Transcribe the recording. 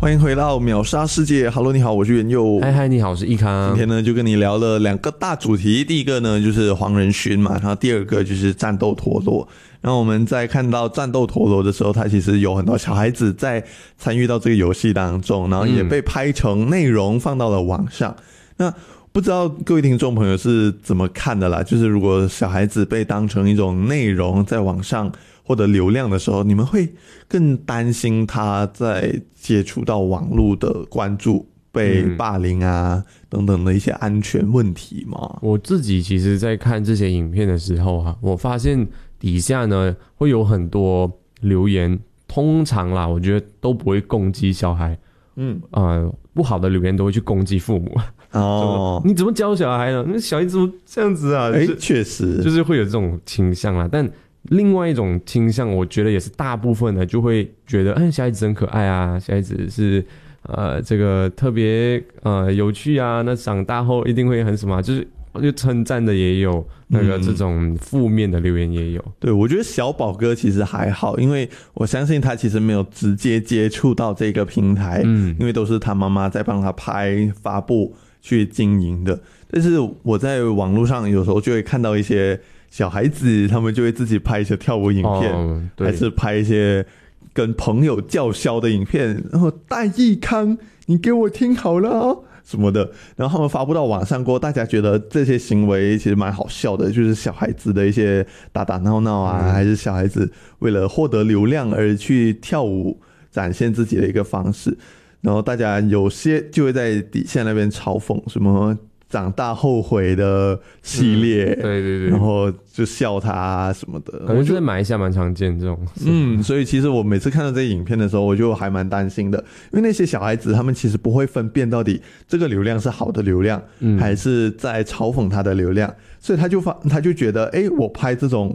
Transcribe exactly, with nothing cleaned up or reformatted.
欢迎回到秒杀世界 Hello 你好，我是元佑。 嗨嗨，你好，我是易康。 今天呢就跟你聊了两个大主题，第一个呢就是黄仁勋嘛，然后第二个就是战斗陀螺。然后我们在看到战斗陀螺的时候，它其实有很多小孩子在参与到这个游戏当中，然后也被拍成内容放到了网上。嗯、那不知道各位听众朋友是怎么看的啦，就是如果小孩子被当成一种内容在网上获得流量的时候，你们会更担心他在接触到网络的关注被霸凌啊、嗯、等等的一些安全问题吗？ 我自己其实在看这些影片的时候啊，我发现底下呢会有很多留言，通常啦我觉得都不会攻击小孩，嗯呃不好的留言都会去攻击父母。哦，你怎么教小孩呢？那小孩怎么这样子啊？ 哎、欸，确实就是会有这种倾向啦。但另外一种倾向，我觉得也是大部分的就会觉得，哎，小孩子很可爱啊，小孩子是呃这个特别呃有趣啊，那长大后一定会很什么，就是就称赞的也有，那个这种负面的留言也有。 嗯、对，我觉得小宝哥其实还好，因为我相信他其实没有直接接触到这个平台，嗯，因为都是他妈妈在帮他拍发布去经营的。但是我在网络上有时候就会看到一些小孩子，他们就会自己拍一些跳舞影片，哦、还是拍一些跟朋友叫嚣的影片，然后戴益康，你给我听好了哦什么的，然后他们发布到网上过后，大家觉得这些行为其实蛮好笑的，就是小孩子的一些打打闹闹啊，嗯、还是小孩子为了获得流量而去跳舞展现自己的一个方式，然后大家有些就会在底下那边嘲讽什么长大后悔的系列，嗯、对对对，然后就笑他、啊、什么的， 可能在马来西亚蛮常见这种。 嗯，所以其实我每次看到这些影片的时候，我就还蛮担心的，因为那些小孩子他们其实不会分辨到底这个流量是好的流量，嗯、还是在嘲讽他的流量，所以他就发他就觉得，哎，我拍这种